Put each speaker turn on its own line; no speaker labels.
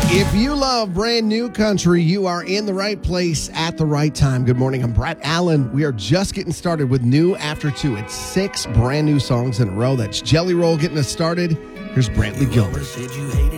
If you love brand new country, you are in the right place at the right time. Good morning. I'm Brett Allen. We are just getting started with New After 2. It's 6 brand new songs in a row. That's Jelly Roll getting us started. Here's Brantley Gilbert.